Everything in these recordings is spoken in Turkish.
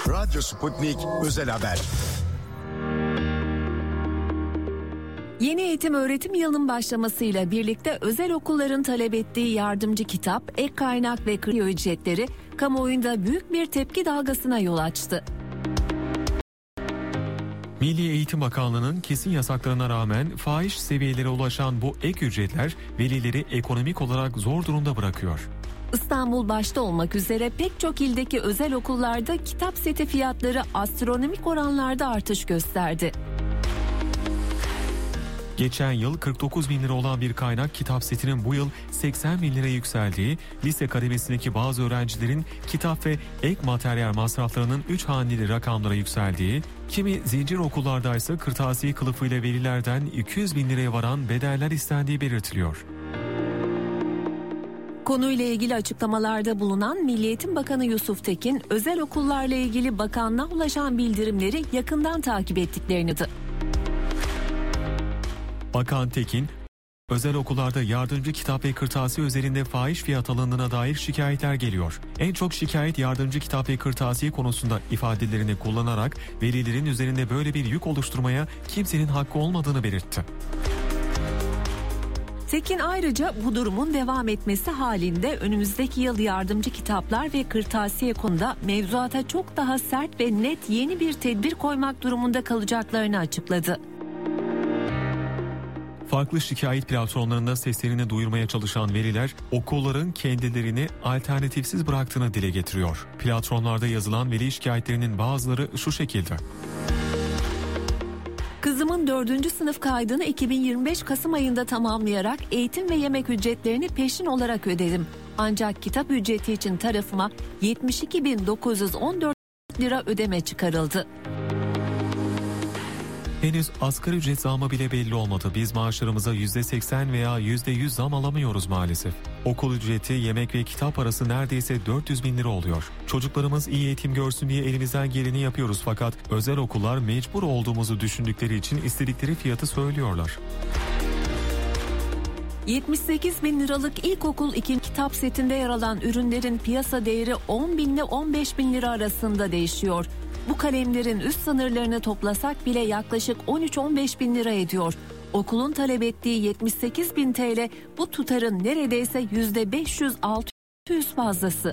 Radyo Sputnik Özel Haber. Yeni eğitim öğretim yılının başlamasıyla birlikte özel okulların talep ettiği yardımcı kitap, ek kaynak ve kredi ücretleri kamuoyunda büyük bir tepki dalgasına yol açtı. Milli Eğitim Bakanlığı'nın kesin yasaklarına rağmen fahiş seviyelere ulaşan bu ek ücretler velileri ekonomik olarak zor durumda bırakıyor. İstanbul başta olmak üzere pek çok ildeki özel okullarda kitap seti fiyatları astronomik oranlarda artış gösterdi. Geçen yıl 49 bin lira olan bir kaynak kitap setinin bu yıl 80 bin liraya yükseldiği, lise kademesindeki bazı öğrencilerin kitap ve ek materyal masraflarının 3 haneli rakamlara yükseldiği, kimi zincir okullardaysa kırtasiye kılıfıyla velilerden 200 bin liraya varan bedeller istendiği belirtiliyor. Konuyla ilgili açıklamalarda bulunan Milli Eğitim Bakanı Yusuf Tekin, özel okullarla ilgili bakanlığa ulaşan bildirimleri yakından takip ettiklerini dedi. Bakan Tekin, özel okullarda yardımcı kitap ve kırtasiye üzerinde fahiş fiyat alındığına dair şikayetler geliyor. En çok şikayet yardımcı kitap ve kırtasiye konusunda ifadelerini kullanarak velilerin üzerinde böyle bir yük oluşturmaya kimsenin hakkı olmadığını belirtti. Tekin ayrıca bu durumun devam etmesi halinde önümüzdeki yıl yardımcı kitaplar ve kırtasiye konuda mevzuata çok daha sert ve net yeni bir tedbir koymak durumunda kalacaklarını açıkladı. Farklı şikayet platformlarında seslerini duyurmaya çalışan veliler okulların kendilerini alternatifsiz bıraktığını dile getiriyor. Platformlarda yazılan veli şikayetlerinin bazıları şu şekilde. Kızımın 4. sınıf kaydını 2025 Kasım ayında tamamlayarak eğitim ve yemek ücretlerini peşin olarak ödedim. Ancak kitap ücreti için tarafıma 72.914 lira ödeme çıkarıldı. Henüz asgari ücret zammı bile belli olmadı. Biz maaşlarımıza %80 veya %100 zam alamıyoruz maalesef. Okul ücreti, yemek ve kitap parası neredeyse 400 bin lira oluyor. Çocuklarımız iyi eğitim görsün diye elimizden geleni yapıyoruz fakat özel okullar mecbur olduğumuzu düşündükleri için istedikleri fiyatı söylüyorlar. 78 bin liralık ilkokul 2 kitap setinde yer alan ürünlerin piyasa değeri 10 bin ile 15 bin lira arasında değişiyor. Bu kalemlerin üst sınırlarını toplasak bile yaklaşık 13-15 bin lira ediyor. Okulun talep ettiği 78 bin TL bu tutarın neredeyse %500-600 fazlası.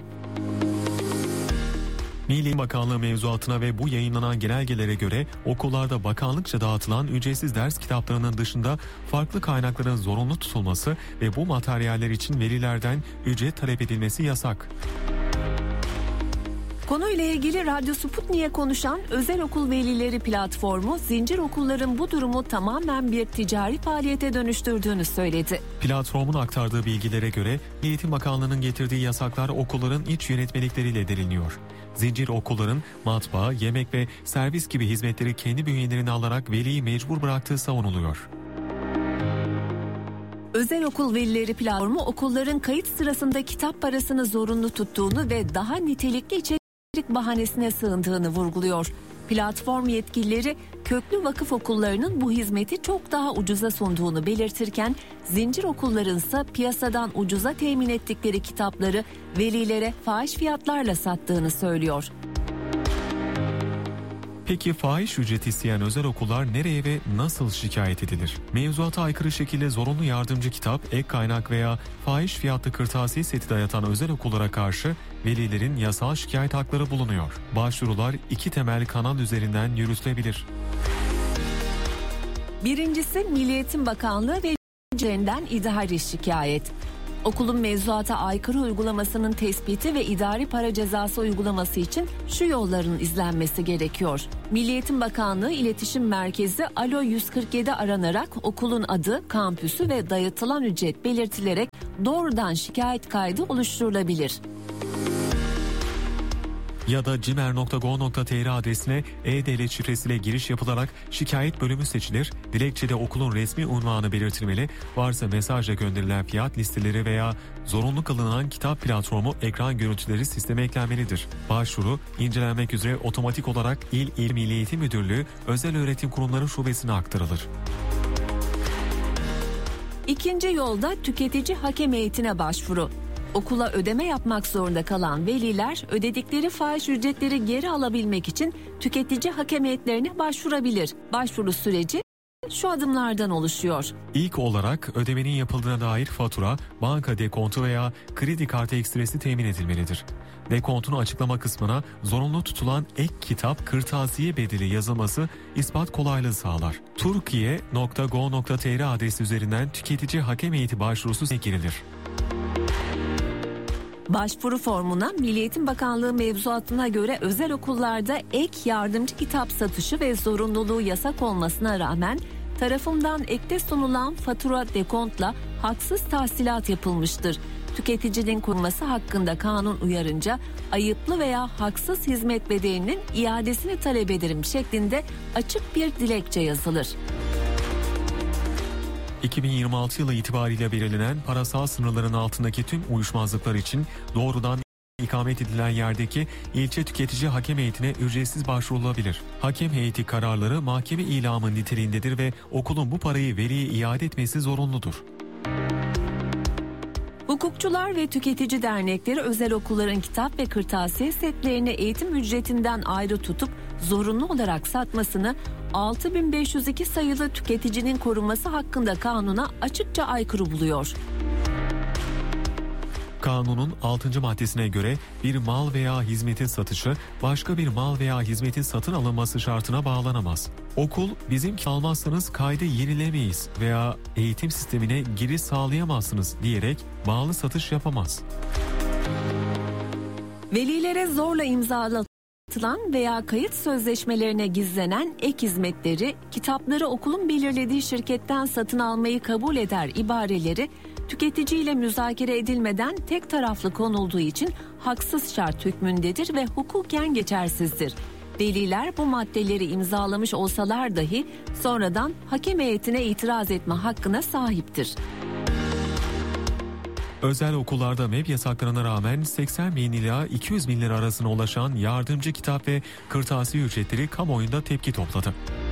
Milli Eğitim Bakanlığı mevzuatına ve bu yayınlanan genelgelere göre okullarda bakanlıkça dağıtılan ücretsiz ders kitaplarının dışında farklı kaynakların zorunlu tutulması ve bu materyaller için velilerden ücret talep edilmesi yasak. Konuyla ilgili Radyo Sputnik'e konuşan Özel Okul Velileri platformu, zincir okulların bu durumu tamamen bir ticari faaliyete dönüştürdüğünü söyledi. Platformun aktardığı bilgilere göre Milli Eğitim Bakanlığı'nın getirdiği yasaklar okulların iç yönetmelikleriyle deliniyor. Zincir okulların matbaa, yemek ve servis gibi hizmetleri kendi bünyelerine alarak veliyi mecbur bıraktığı savunuluyor. Özel Okul Velileri platformu okulların kayıt sırasında kitap parasını zorunlu tuttuğunu ve daha nitelikli içerik bahanesine sığındığını vurguluyor. Platform yetkilileri köklü vakıf okullarının bu hizmeti çok daha ucuza sunduğunu belirtirken zincir okulların ise piyasadan ucuza temin ettikleri kitapları velilere fahiş fiyatlarla sattığını söylüyor. Peki fahiş ücret isteyen özel okullar nereye ve nasıl şikayet edilir? Mevzuata aykırı şekilde zorunlu yardımcı kitap, ek kaynak veya fahiş fiyatlı kırtasiye seti dayatan özel okullara karşı velilerin yasal şikayet hakları bulunuyor. Başvurular 2 temel kanal üzerinden yürütülebilir. Birincisi Milli Eğitim Bakanlığı ve idari şikayet. Okulun mevzuata aykırı uygulamasının tespiti ve idari para cezası uygulaması için şu yolların izlenmesi gerekiyor. Milli Eğitim Bakanlığı İletişim Merkezi Alo 147 aranarak okulun adı, kampüsü ve dayatılan ücret belirtilerek doğrudan şikayet kaydı oluşturulabilir. Ya da cimer.go.tr adresine e-devlet şifresiyle giriş yapılarak şikayet bölümü seçilir, dilekçede okulun resmi unvanı belirtilmeli, varsa mesajla gönderilen fiyat listeleri veya zorunlu kılınan kitap platformu ekran görüntüleri sisteme eklenmelidir. Başvuru, incelenmek üzere otomatik olarak İl Milli Eğitim Müdürlüğü Özel Öğretim Kurumları Şubesi'ne aktarılır. İkinci yolda tüketici hakem heyetine başvuru. Okula ödeme yapmak zorunda kalan veliler ödedikleri fahiş ücretleri geri alabilmek için tüketici hakem heyetlerine başvurabilir. Başvuru süreci şu adımlardan oluşuyor. İlk olarak ödemenin yapıldığına dair fatura, banka dekontu veya kredi kartı ekstresi temin edilmelidir. Dekontun açıklama kısmına zorunlu tutulan ek kitap kırtasiye bedeli yazılması ispat kolaylığı sağlar. Turkiye.go.tr adresi üzerinden tüketici hakem heyeti başvurusu girilir. Başvuru formuna Milli Eğitim Bakanlığı mevzuatına göre özel okullarda ek yardımcı kitap satışı ve zorunluluğu yasak olmasına rağmen tarafından ekte sunulan fatura dekontla haksız tahsilat yapılmıştır. Tüketicinin korunması hakkında kanun uyarınca ayıplı veya haksız hizmet bedelinin iadesini talep ederim şeklinde açık bir dilekçe yazılır. 2026 yılı itibariyle belirlenen parasal sınırların altındaki tüm uyuşmazlıklar için doğrudan ikamet edilen yerdeki ilçe tüketici hakem heyetine ücretsiz başvurulabilir. Hakem heyeti kararları mahkeme ilamı niteliğindedir ve okulun bu parayı veliye iade etmesi zorunludur. Hukukçular ve tüketici dernekleri özel okulların kitap ve kırtasiye setlerini eğitim ücretinden ayrı tutup zorunlu olarak satmasını 6502 sayılı tüketicinin korunması hakkında kanuna açıkça aykırı buluyor. Kanunun 6. maddesine göre bir mal veya hizmetin satışı başka bir mal veya hizmetin satın alınması şartına bağlanamaz. Okul bizimki almazsanız kaydı yenilemeyiz veya eğitim sistemine giriş sağlayamazsınız diyerek bağlı satış yapamaz. Velilere zorla imzalatılan veya kayıt sözleşmelerine gizlenen ek hizmetleri, kitapları okulun belirlediği şirketten satın almayı kabul eder ibareleri tüketiciyle müzakere edilmeden tek taraflı konulduğu için haksız şart hükmündedir ve hukuken geçersizdir. Veliler bu maddeleri imzalamış olsalar dahi sonradan hakem heyetine itiraz etme hakkına sahiptir. Özel okullarda MEB yasaklarına rağmen 80 bin ila 200 bin lira arasına ulaşan yardımcı kitap ve kırtasiye ücretleri kamuoyunda tepki topladı.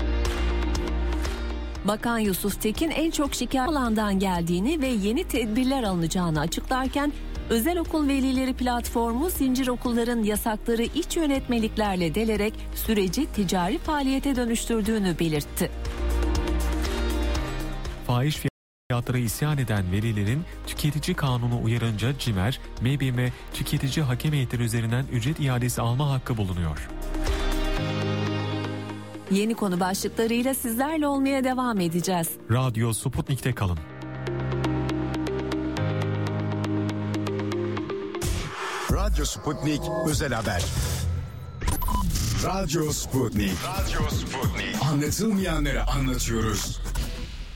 Bakan Yusuf Tekin en çok şikayet alandan geldiğini ve yeni tedbirler alınacağını açıklarken özel okul velileri platformu zincir okulların yasakları iç yönetmeliklerle delerek süreci ticari faaliyete dönüştürdüğünü belirtti. Fahiş fiyatlara isyan eden velilerin tüketici kanunu uyarınca CİMER, MEBİ ve tüketici hakem heyetleri üzerinden ücret iadesi alma hakkı bulunuyor. Yeni konu başlıklarıyla sizlerle olmaya devam edeceğiz. Radyo Sputnik'te kalın. Radyo Sputnik özel haber. Radyo Sputnik. Anlatılmayanları anlatıyoruz.